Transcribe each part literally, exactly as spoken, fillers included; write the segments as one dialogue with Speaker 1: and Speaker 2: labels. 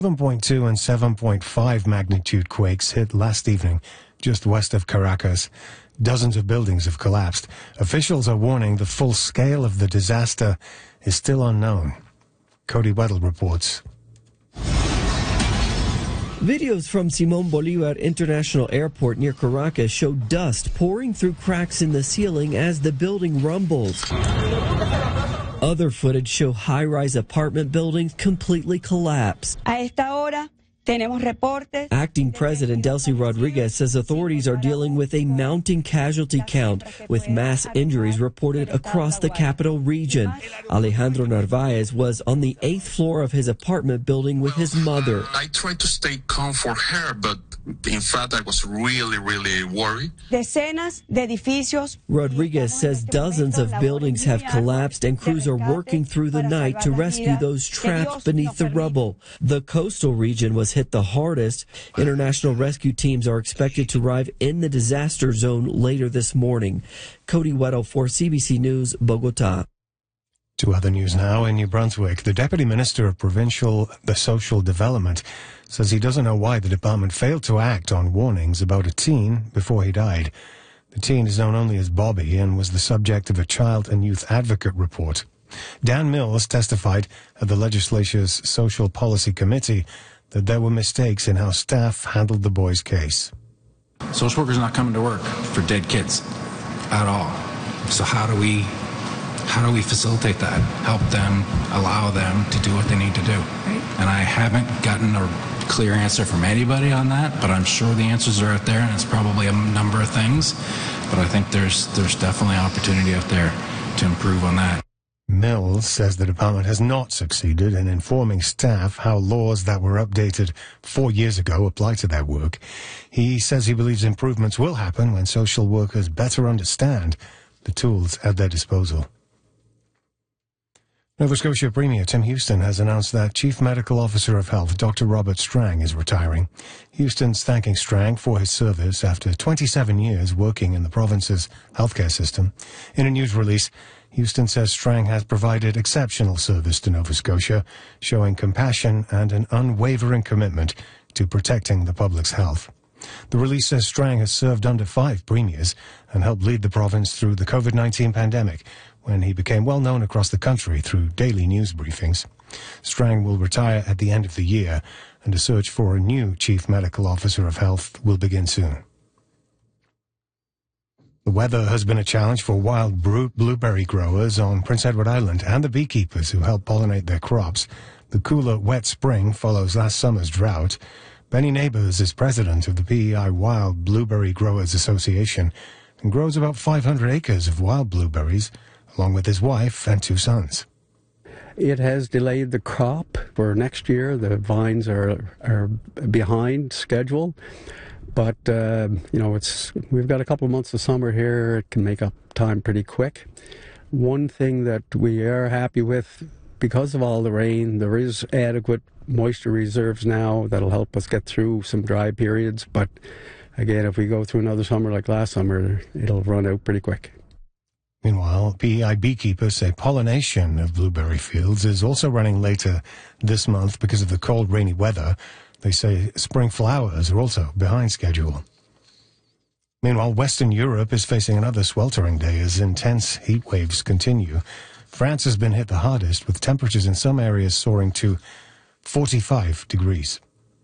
Speaker 1: seven point two and seven point five magnitude quakes hit last evening just west of Caracas. Dozens of buildings have collapsed. Officials are warning the full scale of the disaster is still unknown. Cody Weddle reports.
Speaker 2: Videos from Simon Bolivar International Airport near Caracas show dust pouring through cracks in the ceiling as the building rumbles. Other footage show high-rise apartment buildings completely collapsed.
Speaker 3: A esta hora tenemos reportes.
Speaker 2: Acting President Delcy Rodriguez says authorities are dealing with a mounting casualty count, with mass injuries reported across the capital region. Alejandro Narvaez was on the eighth floor of his apartment building with his mother.
Speaker 4: I tried to stay calm for her, but in fact, I was really, really worried.
Speaker 3: Decenas de edificios.
Speaker 2: Rodriguez says dozens of buildings have collapsed and crews are working through the night to rescue those trapped beneath the rubble. The coastal region was hit the hardest. International rescue teams are expected to arrive in the disaster zone later this morning. Cody Weddle for C B C News, Bogota.
Speaker 1: To other news now. In New Brunswick, the Deputy Minister of Provincial the Social Development says he doesn't know why the department failed to act on warnings about a teen before he died. The teen is known only as Bobby and was the subject of a Child and Youth Advocate report. Dan Mills testified at the legislature's Social Policy Committee that there were mistakes in how staff handled the boy's case.
Speaker 5: Social workers not coming to work for dead kids at all. So how do we how do we facilitate that? Help them, allow them to do what they need to do. Right. And I haven't gotten a clear answer from anybody on that, but I'm sure the answers are out there, and it's probably a number of things. But I think there's there's definitely opportunity out there to improve on that.
Speaker 1: Mills says the department has not succeeded in informing staff how laws that were updated four years ago apply to their work. He says he believes improvements will happen when social workers better understand the tools at their disposal. Nova Scotia Premier Tim Houston has announced that Chief Medical Officer of Health Doctor Robert Strang is retiring. Houston's thanking Strang for his service after twenty-seven years working in the province's healthcare system. In a news release, Houston says Strang has provided exceptional service to Nova Scotia, showing compassion and an unwavering commitment to protecting the public's health. The release says Strang has served under five premiers and helped lead the province through the COVID nineteen pandemic, when he became well known across the country through daily news briefings. Strang will retire at the end of the year, and a search for a new Chief Medical Officer of Health will begin soon. The weather has been a challenge for wild blueberry growers on Prince Edward Island and the beekeepers who help pollinate their crops. The cooler, wet spring follows last summer's drought. Benny Neighbors is president of the P E I Wild Blueberry Growers Association and grows about five hundred acres of wild blueberries, along with his wife and two sons.
Speaker 6: It has delayed the crop for next year. The vines are are behind schedule, but uh, you know, it's we've got a couple of months of summer here. It can make up time pretty quick. One thing that we are happy with, because of all the rain, there is adequate moisture reserves now that'll help us get through some dry periods. But again, if we go through another summer like last summer, it'll run out pretty quick.
Speaker 1: Meanwhile, P E I beekeepers say pollination of blueberry fields is also running later this month because of the cold, rainy weather. They say spring flowers are also behind schedule. Meanwhile, Western Europe is facing another sweltering day as intense heat waves continue. France has been hit the hardest, with temperatures in some areas soaring to forty-five degrees.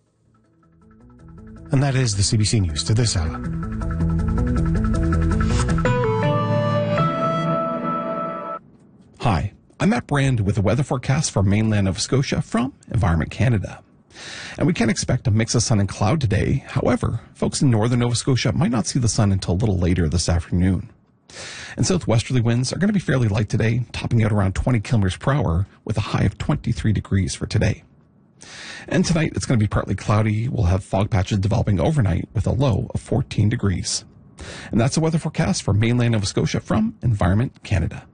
Speaker 1: And that is the C B C News to this hour.
Speaker 7: Hi, I'm Matt Brand with the weather forecast for mainland Nova Scotia from Environment Canada. And we can expect a mix of sun and cloud today. However, folks in northern Nova Scotia might not see the sun until a little later this afternoon. And southwesterly winds are going to be fairly light today, topping out around twenty kilometers per hour with a high of twenty-three degrees for today. And tonight it's going to be partly cloudy. We'll have fog patches developing overnight with a low of fourteen degrees. And that's the weather forecast for mainland Nova Scotia from Environment Canada.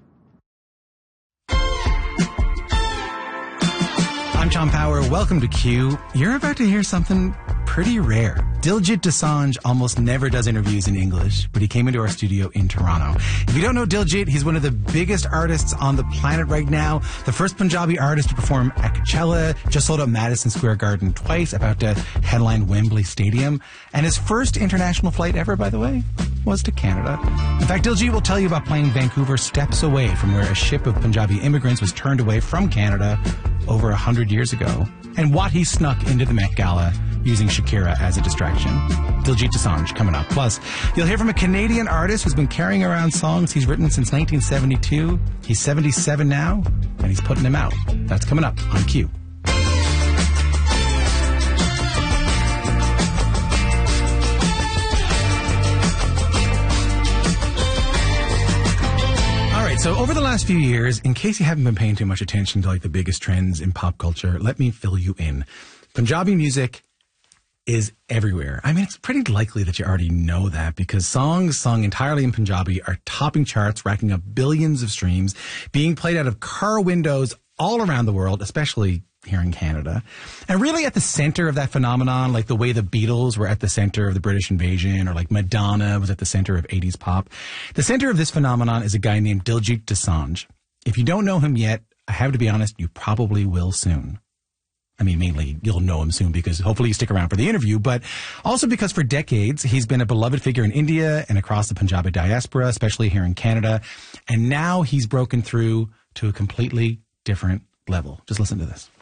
Speaker 8: I'm Tom Power. Welcome to Q. You're about to hear something pretty pretty rare. Diljit Dosanjh almost never does interviews in English, but he came into our studio in Toronto. If you don't know Diljit, he's one of the biggest artists on the planet right now. The first Punjabi artist to perform at Coachella, just sold out Madison Square Garden twice, about to headline Wembley Stadium. And his first international flight ever, by the way, was to Canada. In fact, Diljit will tell you about playing Vancouver steps away from where a ship of Punjabi immigrants was turned away from Canada over a hundred years ago, and what he snuck into the Met Gala using Shakira as a distraction. Diljit Dosanjh coming up. Plus, you'll hear from a Canadian artist who's been carrying around songs he's written since nineteen seventy-two. He's seventy-seven now, and he's putting them out. That's coming up on Q. So over the last few years, in case you haven't been paying too much attention to like the biggest trends in pop culture, let me fill you in. Punjabi music is everywhere. I mean, it's pretty likely that you already know that because songs sung entirely in Punjabi are topping charts, racking up billions of streams, being played out of car windows all around the world, especially here in Canada. And really at the center of that phenomenon, like the way the Beatles were at the center of the British invasion, or like Madonna was at the center of eighties pop, the center of this phenomenon is a guy named Diljit Dosanjh. If you don't know him yet, I have to be honest, you probably will soon. I mean, mainly you'll know him soon because hopefully you stick around for the interview, but also because for decades he's been a beloved figure in India and across the Punjabi diaspora, especially here in Canada. And now he's broken through to a completely different level. Just listen to this.